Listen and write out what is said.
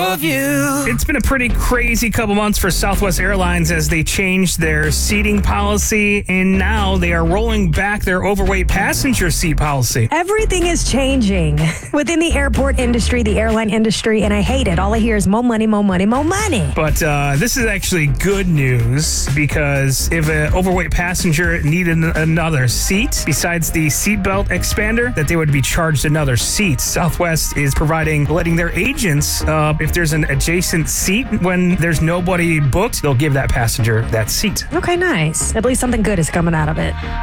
of you. It's been a pretty crazy couple months for Southwest Airlines as they changed their seating policy, and now they are rolling back their overweight passenger seat policy. Everything is changing within the airport industry, the airline industry, and I hate it. All I hear is more money, more money, more money. But this is actually good news, because if an overweight passenger needed another seat besides the seatbelt expander, that they would be charged another seat. Southwest is letting their agents, if there's an adjacent seat when there's nobody booked, they'll give that passenger that seat. Okay, nice. At least something good is coming out of it.